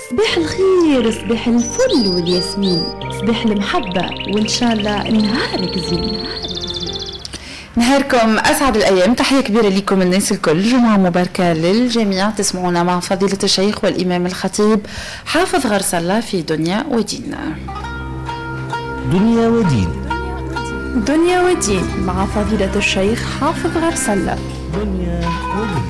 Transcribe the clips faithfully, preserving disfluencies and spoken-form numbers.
صباح الخير، صباح الفل والياسمين، صباح المحبة، وإن شاء الله نهارك زين. نهاركم أسعد الأيام. تحية كبيرة لكم الناس الكل، جمعة مباركة للجميع. تسمعونا مع فضيلة الشيخ والإمام الخطيب حافظ غرسلة في دنيا ودين. دنيا ودين دنيا ودين مع فضيلة الشيخ حافظ غرسلة. دنيا ودين.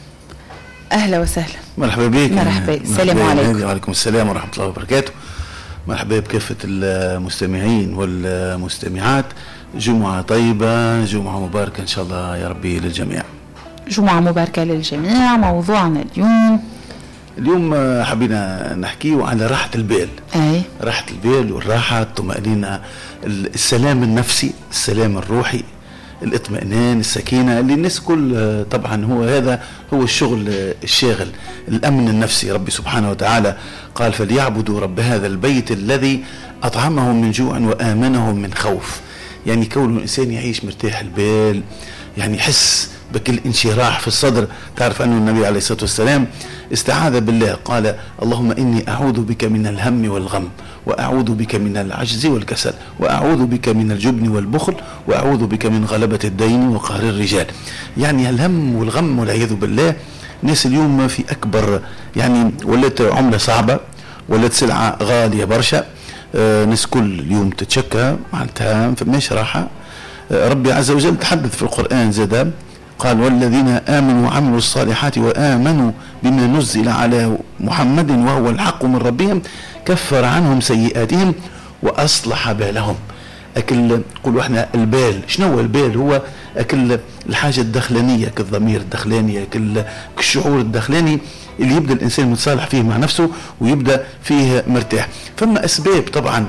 أهلا وسهلا. مرحبا بك. مرحبا. السلام عليكم. وعليكم السلام ورحمة الله وبركاته. مرحبا بكافة المستمعين والمستمعات. جمعة طيبة، جمعة مباركة إن شاء الله يا ربي للجميع. جمعة مباركة للجميع. موضوعنا اليوم اليوم حبينا نحكيه على راحة البال. أي راحة البال والراحة، الطمأنينة، السلام النفسي، السلام الروحي، الاطمئنان، السكينة اللي الناس كل طبعا هو هذا هو الشغل الشاغل، الأمن النفسي. ربي سبحانه وتعالى قال فليعبدوا رب هذا البيت الذي أطعمهم من جوع وآمنهم من خوف. يعني كون الإنسان يعيش مرتاح البال، يعني يحس بكل انشراح في الصدر. تعرف أن النبي عليه الصلاة والسلام استعاذ بالله، قال اللهم إني أعوذ بك من الهم والغم، وأعوذ بك من العجز والكسل، وأعوذ بك من الجبن والبخل، وأعوذ بك من غلبة الدين وقهر الرجال. يعني الهم والغم والعياذ بالله ناس اليوم في أكبر، يعني ولت عملة صعبة، ولت سلعة غالية برشا. آه ناس كل اليوم تتشكى، معناتها فماش راحة. آه ربي عز وجل تحدث في القرآن زاد، قال والذين آمنوا وعملوا الصالحات وآمنوا بما نزل على محمد وهو الحق من ربهم كفر عنهم سيئاتهم وأصلح بالهم. أكل قولوا احنا البال، شنو هو البال؟ هو أكل الحاجة الداخلانية، كالضمير الداخلاني، كالشعور الداخلاني اللي يبدأ الإنسان متصالح فيه مع نفسه ويبدأ فيه مرتاح. فما أسباب طبعا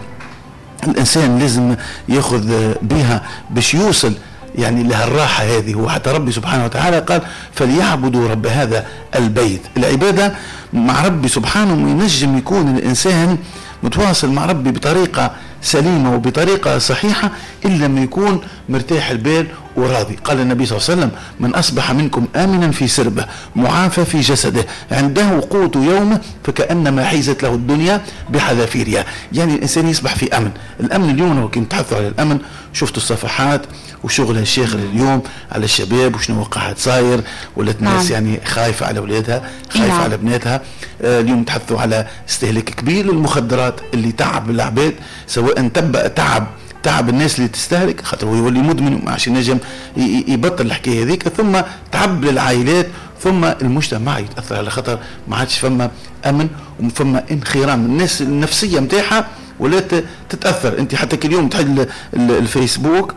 الإنسان لازم يأخذ بها باش يوصل يعني لها الراحة هذه. هو حتى ربي سبحانه وتعالى قال فليعبدوا رب هذا البيت. العبادة مع ربي سبحانه ينجم يكون الإنسان متواصل مع ربي بطريقة سليمة وبطريقة صحيحة إلا لما يكون مرتاح البال وراضي. قال النبي صلى الله عليه وسلم من أصبح منكم آمنا في سربه معافى في جسده عنده قوت يومه فكأنما حيزت له الدنيا بحذافيرها. يعني الإنسان يصبح في أمن. الأمن اليوم هو كنت تحثوا على الأمن، شفتوا الصفحات وشغل الشيخ اليوم على الشباب وشنو قاعد صاير، ولات الناس نعم. يعني خايفة على أولادها، خايفة نعم. على بناتها. آه اليوم تحثوا على استهلاك كبير للمخدرات اللي تعب العباد، سواء تبقى تعب تعب الناس اللي تستهلك خاطر هو يولي مدمن عشان ينجم يبطل الحكايه هذيك، ثم تعب للعائلات، ثم المجتمع يتاثر على خاطر ما عادش فما امن وفما انخرام. الناس النفسيه نتاعها ولا تتاثر. انت حتى كل يوم تحل الفيسبوك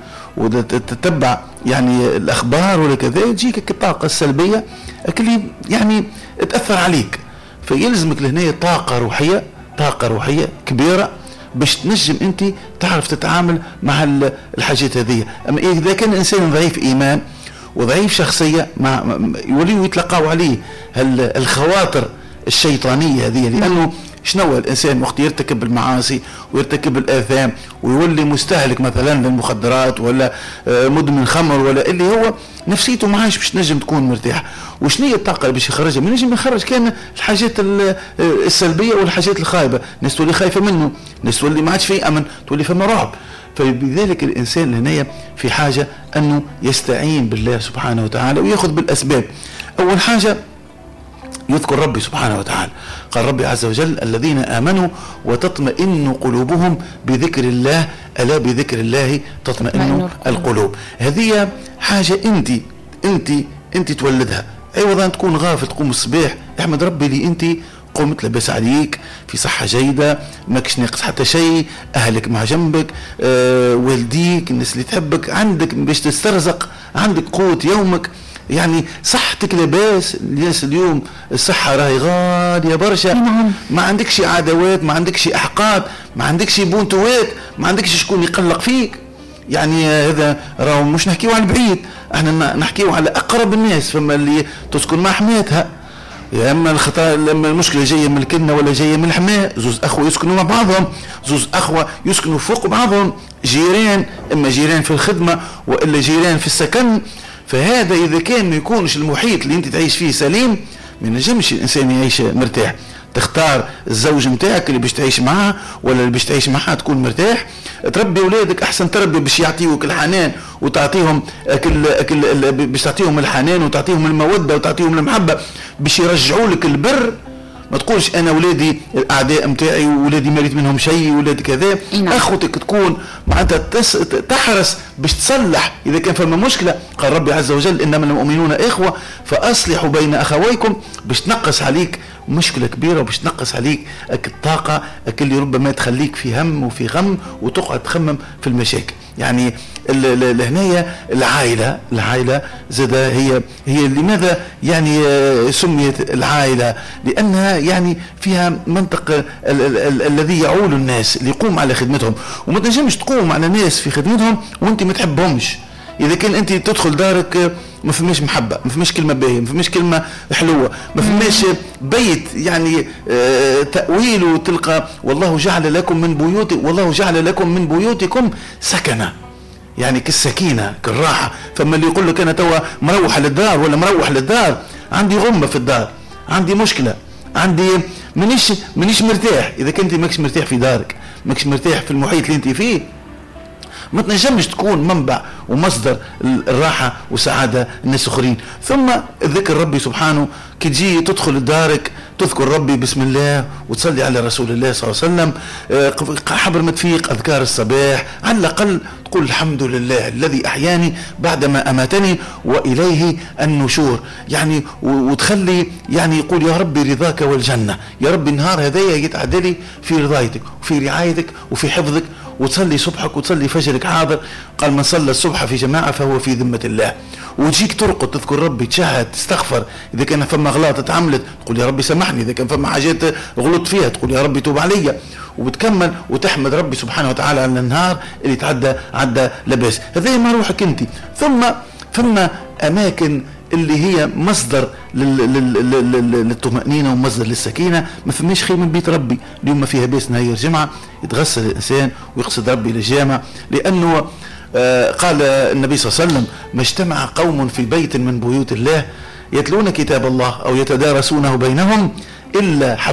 وتتبع يعني الاخبار ولا كذا، تجيك الطاقه السلبيه اللي يعني تاثر عليك. فيلزمك لهنا طاقه روحيه، طاقه روحيه كبيره باش تنجم انت تعرف تتعامل مع الحاجات هذه. اما اذا كان الانسان ضعيف ايمان وضعيف شخصيه مع يوليوا يتلقاو عليه الخواطر الشيطانيه هذه، لانه شنو الانسان وقت يرتكب المعاصي ويرتكب الاثام ويولي مستهلك مثلا للمخدرات ولا مدمن خمر ولا اللي هو نفسيته معاش باش نجم تكون مرتاح. وشنو هي الطاقه اللي باش يخرجها؟ من نجم يخرج كان الحاجات السلبيه والحاجات الخايبه. الناس تولي خايفه منه، الناس تولي ما عادش في امن، تولي فما رعب. فبذلك الانسان هنا في حاجه انه يستعين بالله سبحانه وتعالى وياخذ بالاسباب. اول حاجه يذكر ربي سبحانه وتعالى، قال ربي عز وجل الذين آمنوا وتطمئن قلوبهم بذكر الله ألا بذكر الله تطمئن القلوب. هذه حاجة انت انت انت تولدها. عوضا تكون غافل تقوم الصباح احمد ربي لي انت قمت لبس عليك في صحة جيدة، ماكش ناقص حتى شيء، أهلك مع جنبك، آه والديك، الناس اللي تحبك عندك باش تسترزق، عندك قوت يومك. يعني صحتك لباس. الناس اليوم الصحة راهي غالية برشا، ما عندكش عدوات، ما عندكش أحقاد، ما عندكش بونتوات، ما عندكش شكون يقلق فيك. يعني هذا راهو مش نحكيو على البعيد، احنا نحكيو على أقرب الناس. فما اللي تسكن مع حماتها، يا اما الخطا لما المشكله جايه من الكنه ولا جايه من الحماه، زوز اخوه يسكنوا مع بعضهم، زوز اخوه يسكنوا فوق بعضهم، جيران، اما جيران في الخدمه والا جيران في السكن. فهذا اذا كان ما يكونش المحيط اللي انت تعيش فيه سليم ما ينجمش الانسان يعيش مرتاح. تختار الزوج متاعك اللي باش تعيش معاه ولا اللي باش تعيش معها تكون مرتاح. تربي اولادك احسن تربي باش يعطيوك الحنان وتعطيهم أكل أكل باش تعطيهم الحنان وتعطيهم الموده وتعطيهم المحبه باش يرجعوا لك البر. ما تقولش انا ولادي الاعداء متاعي وولادي ما ريت منهم شيء ولادي كذا. اخوتك تكون معناتها تحرص باش تصلح اذا كان فما مشكله. قال ربي عز وجل انما المؤمنون اخوه فاصلحوا بين اخويكم، باش تنقص عليك مشكله كبيره وباش تنقص عليك الطاقه اللي ربما تخليك في هم وفي غم وتقعد تخمم في المشاكل. يعني هنايا العائله العائله زاد هي هي لماذا يعني سميت العائله؟ لانها يعني فيها منطق الذي يعول الناس اللي يقوم على خدمتهم، وما تنجمش تقوم على ناس في خدمتهم وانت ما تحبهمش. اذا كان انت تدخل دارك ما فماش محبه، ما فماش كلمه باهيه، ما فماش كلمه حلوه، ما فماش بيت يعني آه تاويل وتلقى والله جعل لكم من بيوت والله جعل لكم من بيوتكم سكنه، يعني كالسكينه كالراحه. فما اللي يقول لك انا توا مروح للدار ولا مروح للدار عندي غمه في الدار، عندي مشكله، عندي منيش منيش مرتاح. اذا كنت ماكش مرتاح في دارك، ماكش مرتاح في المحيط اللي انت فيه، ما تنجمش تكون منبع ومصدر الراحة وسعادة الناس اخرين. ثم ذكر ربي سبحانه، كي تجي تدخل دارك تذكر ربي بسم الله وتصلي على رسول الله صلى الله عليه وسلم. حبر ما تفيق اذكار الصباح على الاقل تقول الحمد لله الذي احياني بعدما اماتني واليه النشور. يعني وتخلي يعني يقول يا ربي رضاك والجنة، يا ربي النهار هذايا يتعدلي في رضايتك وفي رعايتك وفي حفظك. وتصلي صبحك وتصلي فجرك حاضر. قال من صلى الصبح في جماعة فهو في ذمة الله. وتجيك ترقد تذكر ربي، تشهد، تستغفر. إذا كان فما غلط اتعملت تقول يا ربي سامحني، إذا كان فما حاجات غلط فيها تقول يا ربي توب عليا. وبتكمل وتحمد ربي سبحانه وتعالى على النهار اللي تعدى عدى لباس. هذا ما روحك انت. ثم فما أماكن اللي هي مصدر للطمأنينة ومصدر للسكينة. ما فماش خير من بيت ربي. اليوم فيها بيس نهار الجمعة يتغسل الإنسان ويقصد ربي للجامع، لأنه آه قال النبي صلى الله عليه وسلم ما اجتمع قوم في بيت من بيوت الله يتلون كتاب الله أو يتدارسونه بينهم إلا